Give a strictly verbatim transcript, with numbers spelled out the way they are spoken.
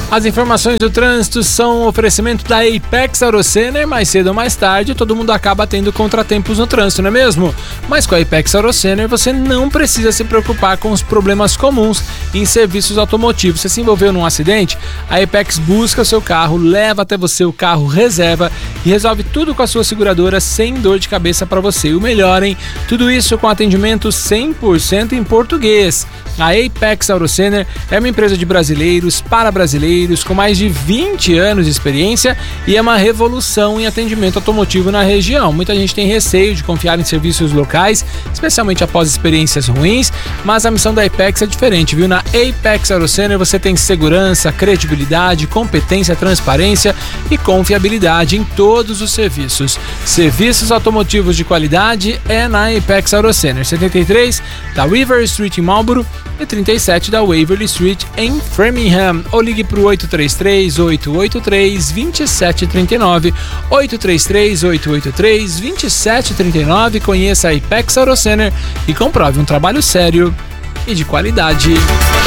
As informações do trânsito são um oferecimento da Apex AutoCenter. Mais cedo ou mais tarde, todo mundo acaba tendo contratempos no trânsito, não é mesmo? Mas com a Apex AutoCenter, você não precisa se preocupar com os problemas comuns em serviços automotivos. Você se envolveu num acidente? A Apex busca o seu carro, leva até você o carro reserva e resolve tudo com a sua seguradora sem dor de cabeça para você. E o melhor, hein? Tudo isso com atendimento cem por cento em português. A Apex AutoCenter é uma empresa de brasileiros para brasileiros com mais de vinte anos de experiência e é uma revolução em atendimento automotivo na região. Muita gente tem receio de confiar em serviços locais, especialmente após experiências ruins, mas a missão da Apex é diferente, viu? Na Apex AutoCenter você tem segurança, credibilidade, competência, transparência e confiabilidade em todos os serviços. Serviços automotivos de qualidade é na Apex AutoCenter, setenta e três da Weaver Street em Marlboro e trinta e sete da Waverly Street em Framingham. Ou ligue para o oito três três, oito oito três, dois sete três nove, oito três três, oito oito três, dois sete três nove. Conheça a Apex AutoCenter e comprove um trabalho sério e de qualidade.